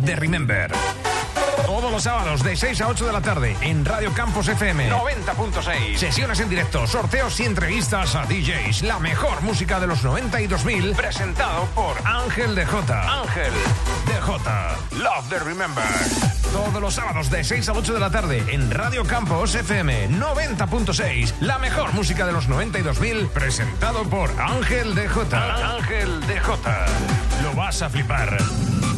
the Remember. Todos los sábados de 6 a 8 de la tarde en Radio Campos FM 90.6. Sesiones en directo, sorteos y entrevistas a DJs. La mejor música de los 90 y 2000, presentado por Ángel DJ. Ángel DJ. Love the Remember. Todos los sábados de 6 a 8 de la tarde en Radio Campos FM 90.6. La mejor música de los 90 y 2000, presentado por Ángel DJ. Ángel DJ. Lo vas a flipar.